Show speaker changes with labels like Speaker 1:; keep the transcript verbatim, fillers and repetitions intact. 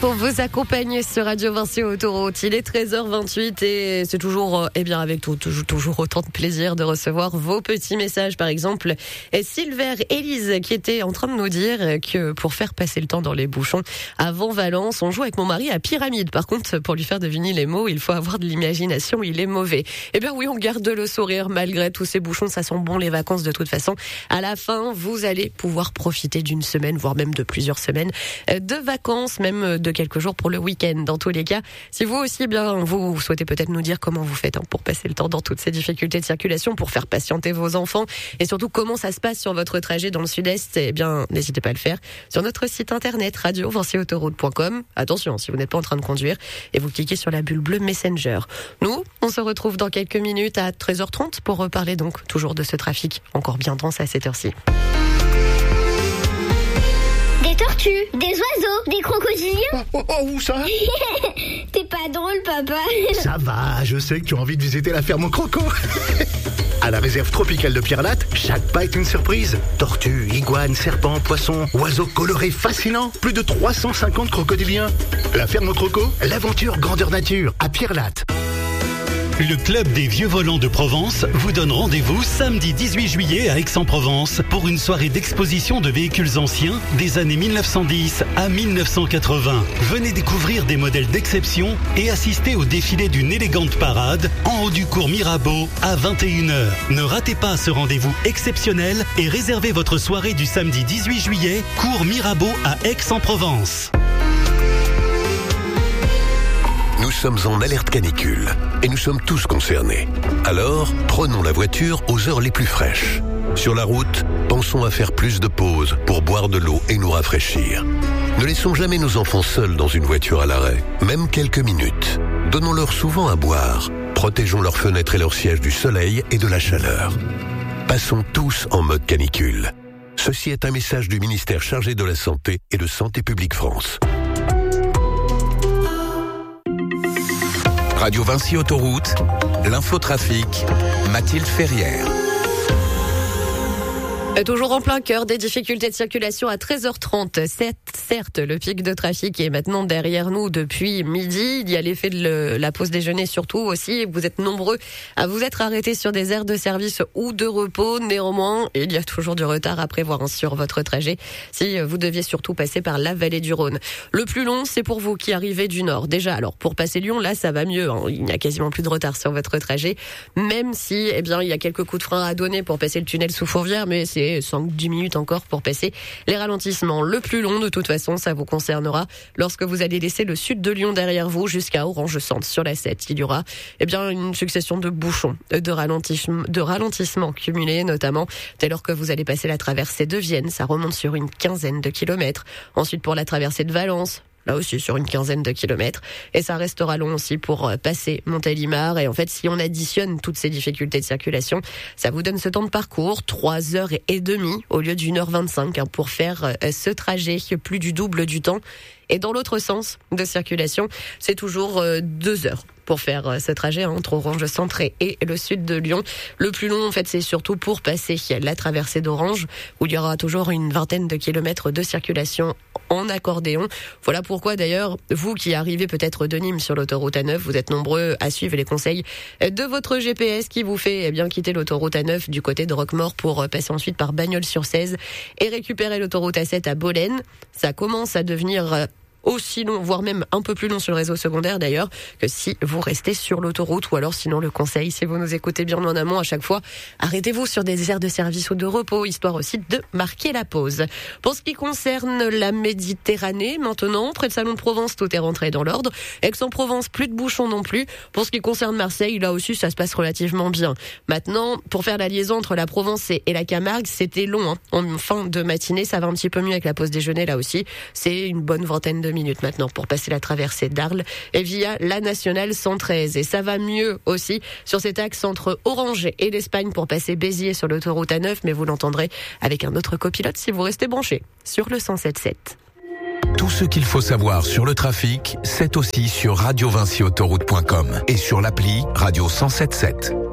Speaker 1: pour vous accompagner sur Radio Vinci Autoroute. Il est treize heures vingt-huit et c'est toujours, eh bien, avec tout, toujours, toujours autant de plaisir de recevoir vos petits messages. Par exemple, Silver Élise qui était en train de nous dire que pour faire passer le temps dans les bouchons avant Valence, on joue avec mon mari à Pyramide. Par contre, pour lui faire deviner les mots, il faut avoir de l'imagination, il est mauvais. Eh bien oui, on garde le sourire malgré tous ces bouchons, ça sent bon les vacances de toute façon. À la fin, vous allez pouvoir profiter d'une semaine, voire même de plusieurs semaines de vacances, même de quelques jours pour le week-end. Dans tous les cas, si vous aussi, bien, vous souhaitez peut-être nous dire comment vous faites hein, pour passer le temps dans toutes ces difficultés de circulation, pour faire patienter vos enfants, et surtout comment ça se passe sur votre trajet dans le sud-est, eh bien, n'hésitez pas à le faire sur notre site internet radio vinci autoroute point com. Attention, si vous n'êtes pas en train de conduire, et vous cliquez sur la bulle bleue Messenger. Nous, on se retrouve dans quelques minutes à treize heures trente pour reparler donc toujours de ce trafic encore bien dense à cette heure-ci.
Speaker 2: Des tortues, des oiseaux, des crocodiles.
Speaker 3: Oh, oh, oh, où ça?
Speaker 2: T'es pas drôle, papa.
Speaker 3: Ça va, je sais que tu as envie de visiter la ferme au croco. À la réserve tropicale de Pierre-Latte, chaque pas est une surprise. Tortues, iguanes, serpents, poissons, oiseaux colorés fascinants. Plus de trois cent cinquante crocodiliens. La ferme au croco, l'aventure grandeur nature à Pierre-Latte.
Speaker 4: Le Club des Vieux Volants de Provence vous donne rendez-vous samedi dix-huit juillet à Aix-en-Provence pour une soirée d'exposition de véhicules anciens des années mille neuf cent dix à mille neuf cent quatre-vingts. Venez découvrir des modèles d'exception et assister au défilé d'une élégante parade en haut du cours Mirabeau à vingt et une heures. Ne ratez pas ce rendez-vous exceptionnel et réservez votre soirée du samedi dix-huit juillet, cours Mirabeau à Aix-en-Provence.
Speaker 5: Nous sommes en alerte canicule et nous sommes tous concernés. Alors, prenons la voiture aux heures les plus fraîches. Sur la route, pensons à faire plus de pauses pour boire de l'eau et nous rafraîchir. Ne laissons jamais nos enfants seuls dans une voiture à l'arrêt, même quelques minutes. Donnons-leur souvent à boire. Protégeons leurs fenêtres et leurs sièges du soleil et de la chaleur. Passons tous en mode canicule. Ceci est un message du ministère chargé de la Santé et de Santé publique France.
Speaker 6: Radio Vinci Autoroute, l'infotrafic, Mathilde Ferrière.
Speaker 1: Toujours en plein cœur des difficultés de circulation à treize heures trente. Certes, le pic de trafic est maintenant derrière nous depuis midi. Il y a l'effet de le, la pause déjeuner surtout aussi. Vous êtes nombreux à vous être arrêtés sur des aires de service ou de repos. Néanmoins, il y a toujours du retard à prévoir hein, sur votre trajet si vous deviez surtout passer par la vallée du Rhône. Le plus long, c'est pour vous qui arrivez du nord. Déjà, alors pour passer Lyon, là, ça va mieux. Hein. Il n'y a quasiment plus de retard sur votre trajet, même si, eh bien, il y a quelques coups de frein à donner pour passer le tunnel sous Fourvière, mais c'est cinq à dix minutes encore pour passer les ralentissements. Le plus long, de toute façon, ça vous concernera lorsque vous allez laisser le sud de Lyon derrière vous jusqu'à Orange-Centre sur la sept. Il y aura eh bien une succession de bouchons, de ralentissements, de ralentissements cumulés, notamment dès lors que vous allez passer la traversée de Vienne. Ça remonte sur une quinzaine de kilomètres. Ensuite, pour la traversée de Valence, là aussi sur une quinzaine de kilomètres. Et ça restera long aussi pour passer Montélimar. Et en fait, si on additionne toutes ces difficultés de circulation, ça vous donne ce temps de parcours, trois heures et demie au lieu d'une heure vingt-cinq hein, pour faire ce trajet, plus du double du temps. Et dans l'autre sens de circulation, c'est toujours euh, deux heures pour faire euh, ce trajet entre Orange-Centre et le sud de Lyon. Le plus long, en fait, c'est surtout pour passer la traversée d'Orange, où il y aura toujours une vingtaine de kilomètres de circulation en accordéon. Voilà pourquoi, d'ailleurs, vous qui arrivez peut-être de Nîmes sur l'autoroute A neuf, vous êtes nombreux à suivre les conseils de votre G P S qui vous fait eh bien quitter l'autoroute A neuf du côté de Roquemaure pour passer ensuite par Bagnols-sur-Cèze et récupérer l'autoroute A sept à Bolène. Ça commence à devenir aussi long, voire même un peu plus long sur le réseau secondaire d'ailleurs, que si vous restez sur l'autoroute, ou alors sinon le conseil, si vous nous écoutez bien en amont à chaque fois, arrêtez-vous sur des aires de service ou de repos, histoire aussi de marquer la pause. Pour ce qui concerne la Méditerranée, maintenant, près de Salon de Provence, tout est rentré dans l'ordre. Aix-en-Provence, plus de bouchons non plus. Pour ce qui concerne Marseille, là aussi, ça se passe relativement bien. Maintenant, pour faire la liaison entre la Provence et la Camargue, c'était long, hein. En fin de matinée, ça va un petit peu mieux avec la pause déjeuner, là aussi. C'est une bonne vingtaine de minutes maintenant pour passer la traversée d'Arles et via la nationale cent treize. Et ça va mieux aussi sur cet axe entre Orange et l'Espagne pour passer Béziers sur l'autoroute A neuf, mais vous l'entendrez avec un autre copilote si vous restez branché sur le cent sept sept.
Speaker 6: Tout ce qu'il faut savoir sur le trafic, c'est aussi sur radio vinci autoroute point com et sur l'appli Radio cent sept sept.